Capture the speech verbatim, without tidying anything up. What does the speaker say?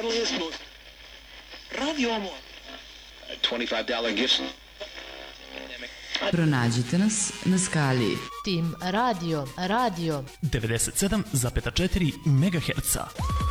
Radio Amor. twenty-five dollar gift. Pronađite nas na skali Tim Radio, Radio devedeset sedam zarez četiri megaherca.